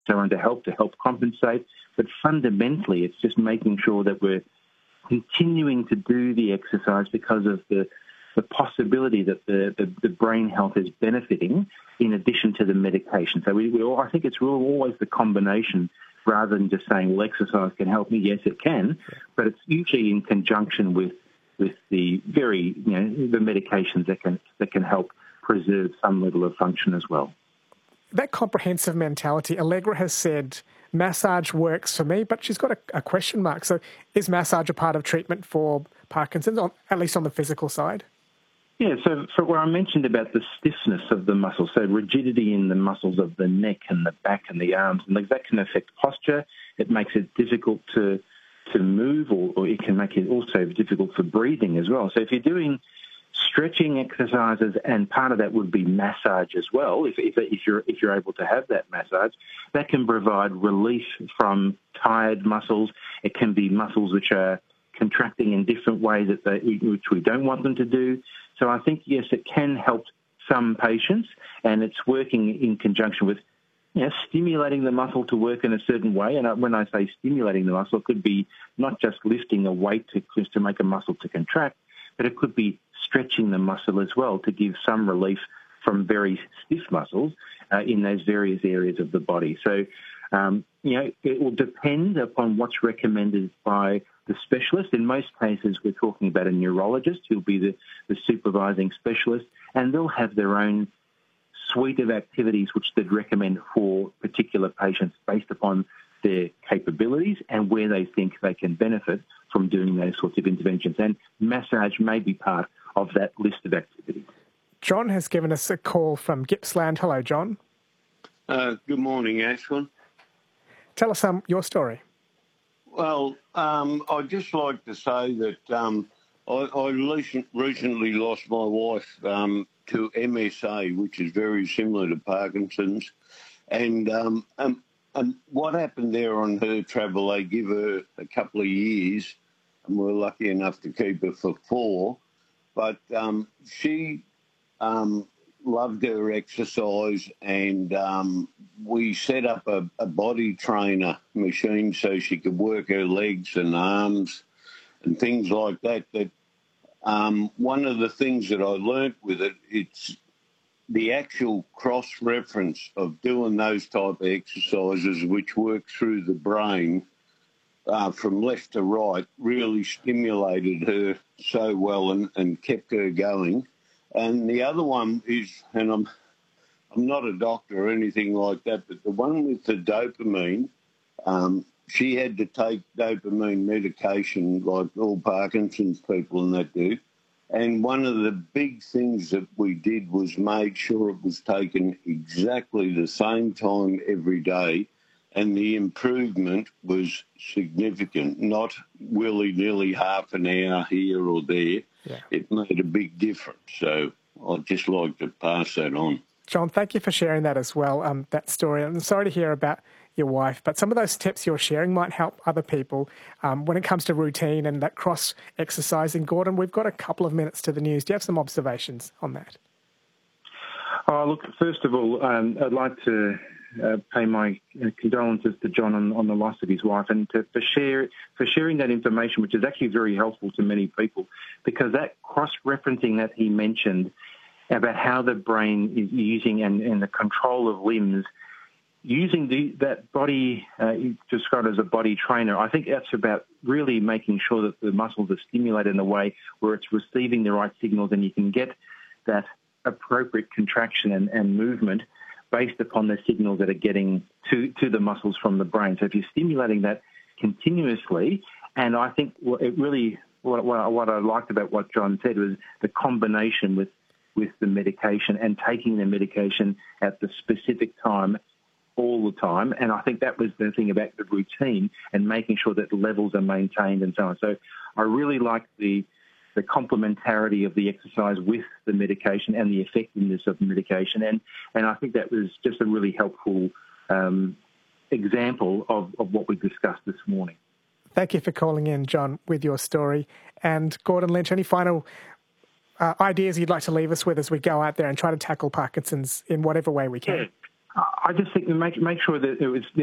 so on to help compensate. But fundamentally, it's just making sure that we're continuing to do the exercise because of the possibility that the brain health is benefiting in addition to the medication. So I think it's always the combination rather than just saying, well, exercise can help me. Yes, it can, but it's usually in conjunction with the the medications that can help preserve some level of function as well. That comprehensive mentality, Allegra has said, massage works for me, but she's got a question mark. So is massage a part of treatment for Parkinson's, at least on the physical side? Yeah, so for where I mentioned about the stiffness of the muscles, so rigidity in the muscles of the neck and the back and the arms and legs, that can affect posture. It makes it difficult to move, or it can make it also difficult for breathing as well. So if you're doing stretching exercises, and part of that would be massage as well, if you're able to have that massage, that can provide relief from tired muscles. It can be muscles which are contracting in different ways which we don't want them to do. So I think, yes, it can help some patients, and it's working in conjunction with stimulating the muscle to work in a certain way. And when I say stimulating the muscle, it could be not just lifting a weight to make a muscle to contract, but it could be stretching the muscle as well to give some relief from very stiff muscles in those various areas of the body. So, it will depend upon what's recommended by the specialist. In most cases, we're talking about a neurologist who'll be the supervising specialist, and they'll have their own suite of activities which they'd recommend for particular patients based upon their capabilities and where they think they can benefit from doing those sorts of interventions. And massage may be part of that list of activities. John has given us a call from Gippsland. Hello, John. Good morning, Ashwin. Tell us your story. Well, I'd just like to say that I recently lost my wife to MSA, which is very similar to Parkinson's. And what happened there on her travel, they give her a couple of years, and we're lucky enough to keep her for 4. But she loved her exercise, and we set up a body trainer machine so she could work her legs and arms and things like that. But one of the things that I learnt with it, it's the actual cross-reference of doing those type of exercises which work through the brain from left to right really stimulated her so well and kept her going. And the other one is, and I'm not a doctor or anything like that, but the one with the dopamine, she had to take dopamine medication like all Parkinson's people and that do. And one of the big things that we did was made sure it was taken exactly the same time every day, and the improvement was significant, not willy-nilly half an hour here or there. Yeah. It made a big difference. So I'd just like to pass that on. John, thank you for sharing that as well, that story. I'm sorry to hear about your wife, but some of those tips you're sharing might help other people when it comes to routine and that cross-exercising. Gordon, we've got a couple of minutes to the news. Do you have some observations on that? Oh, look, first of all, I'd like to pay my condolences to John on the loss of his wife, and for sharing that information, which is actually very helpful to many people, because that cross-referencing that he mentioned about how the brain is using and the control of limbs, using that body, described as a body trainer, I think that's about really making sure that the muscles are stimulated in a way where it's receiving the right signals and you can get that appropriate contraction and movement based upon the signals that are getting to the muscles from the brain. So if you're stimulating that continuously, and I think what I liked about what John said was the combination with the medication and taking the medication at the specific time all the time. And I think that was the thing about the routine and making sure that the levels are maintained and so on. So I really like the complementarity of the exercise with the medication and the effectiveness of the medication. And I think that was just a really helpful example of what we discussed this morning. Thank you for calling in, John, with your story. And Gordon Lynch, any final ideas you'd like to leave us with as we go out there and try to tackle Parkinson's in whatever way we can? I just think make sure that it was